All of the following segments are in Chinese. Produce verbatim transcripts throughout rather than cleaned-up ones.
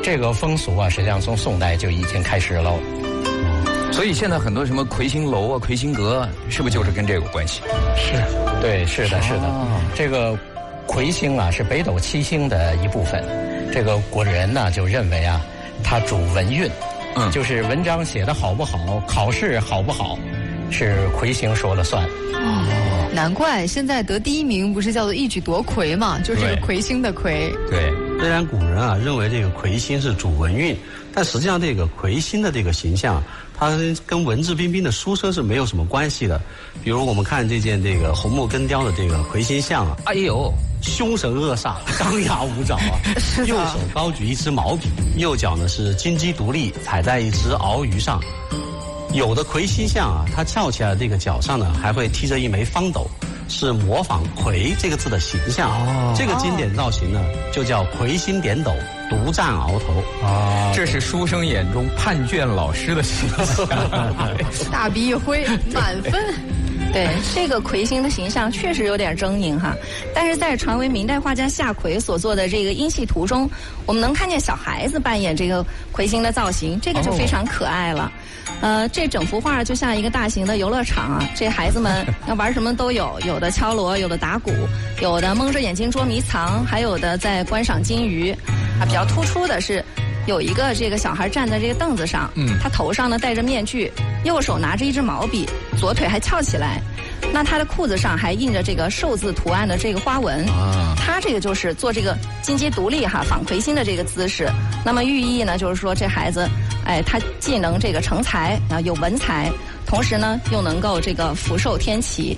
这个风俗啊，实际上从宋代就已经开始了。 所以现在很多什么魁星楼啊、魁星阁啊，是不是就是跟这个有关系？ 是，对，是的，是的。哦、这个魁星啊，是北斗七星的一部分。这个古人呢就认为啊，它主文运，嗯，就是文章写得好不好，考试好不好，是魁星说了算。 哦，难怪现在得第一名不是叫做一举夺魁嘛，就是魁星的魁。 对， 虽然古人啊认为这个魁星是主文运，但实际上这个魁星的这个形象，它跟文质彬彬的书生是没有什么关系的。比如我们看这件这个红木根雕的这个魁星像啊， 哎呦， 凶神恶煞，张牙舞爪啊，右手高举一支毛笔，右脚呢是金鸡独立踩在一只鳌鱼上。有的魁星像啊，它翘起来的这个脚上呢，还会踢着一枚方斗，是模仿魁这个字的形象。哦，这个经典造型呢，就叫魁星点斗，独占鳌头。 啊，这是书生眼中判卷老师的形象。 大笔一挥，满分。 对，这个魁星的形象确实有点狰狞哈，但是在传为明代画家夏奎所做的这个音戏图中，我们能看见小孩子扮演这个魁星的造型，这个就非常可爱了。呃，这整幅画就像一个大型的游乐场啊，这孩子们要玩什么都有，有的敲锣，有的打鼓，有的蒙着眼睛捉迷藏，还有的在观赏金鱼。啊，比较突出的是，有一个这个小孩站在这个凳子上，嗯，他头上呢戴着面具，右手拿着一支毛笔，左腿还翘起来。那他的裤子上还印着这个寿字图案的这个花纹，啊，他这个就是做这个金鸡独立哈仿魁星的这个姿势。那么寓意呢，就是说这孩子，哎，他既能这个成才啊有文采，同时呢又能够这个福寿天齐。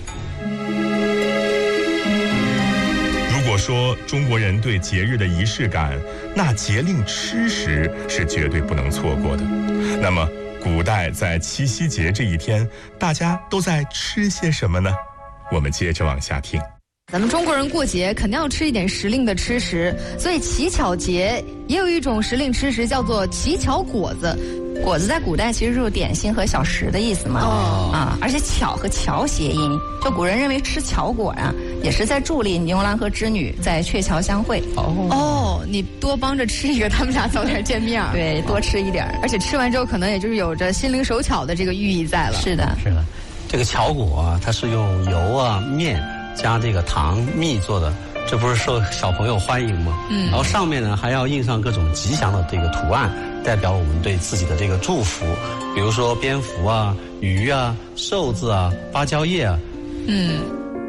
如果说中国人对节日的仪式感，那节令吃食是绝对不能错过的。那么古代在七夕节这一天，大家都在吃些什么呢？我们接着往下听。 咱们中国人过节肯定要吃一点时令的吃食，所以乞巧节也有一种时令吃食叫做乞巧果子。 果子在古代其实就是点心和小食的意思嘛，哦啊，而且巧和乔谐音，就古人认为吃巧果啊，也是在助力牛郎和织女在鹊桥相会。 哦哦，你多帮着吃一个，他们俩早点见面。 对，多吃一点， 而且吃完之后可能也就是有着心灵手巧的这个寓意在了。 是的， 是的，这个巧果啊，它是用油啊、面加这个糖蜜做的。这不是受小朋友欢迎吗？嗯，然后上面呢还要印上各种吉祥的这个图案，代表我们对自己的这个祝福，比如说蝙蝠啊、鱼啊、寿字啊、芭蕉叶啊。嗯。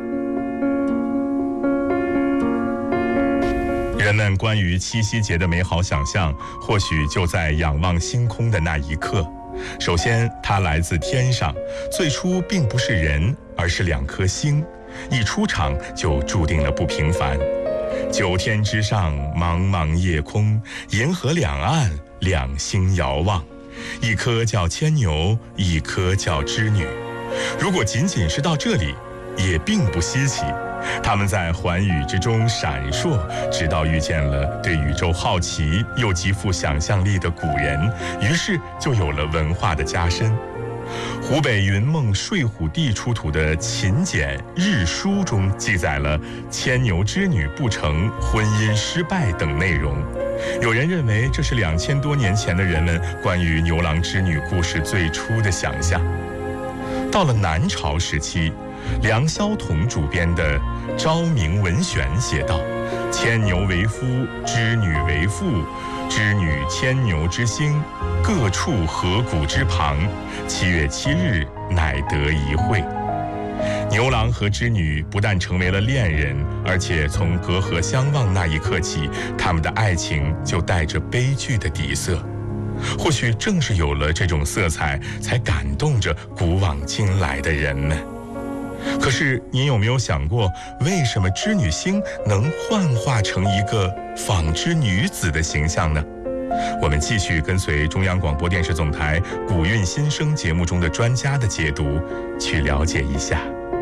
人们关于七夕节的美好想象，或许就在仰望星空的那一刻。首先，它来自天上，最初并不是人，而是两颗星。一出场就注定了不平凡。九天之上，茫茫夜空，银河两岸，两星遥望。一颗叫牵牛，一颗叫织女。如果仅仅是到这里，也并不稀奇。他们在寰宇之中闪烁，直到遇见了对宇宙好奇又极富想象力的古人，于是就有了文化的加深。湖北云梦睡虎地出土的秦简日书中记载了牵牛织女不成、婚姻失败等内容。有人认为这是两千多年前的人们关于牛郎织女故事最初的想象。到了南朝时期，梁萧统主编的《昭明文选》写道：牵牛为夫，织女为妇，织女牵牛之星，各处河谷之旁，七月七日乃得一会。牛郎和织女不但成为了恋人，而且从隔河相望那一刻起，他们的爱情就带着悲剧的底色。或许正是有了这种色彩，才感动着古往今来的人们。可是您有没有想过，为什么织女星能幻化成一个纺织女子的形象呢？我们继续跟随中央广播电视总台古韵新生节目中的专家的解读，去了解一下。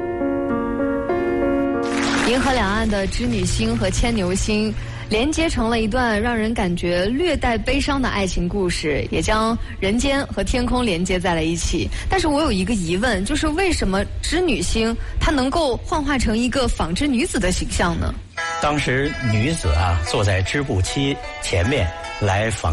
银河两岸的织女星和牵牛星连接成了一段让人感觉略带悲伤的爱情故事，也将人间和天空连接在了一起。但是我有一个疑问，就是为什么织女星它能够幻化成一个纺织女子的形象呢？ 当时女子啊坐在织布机前面来纺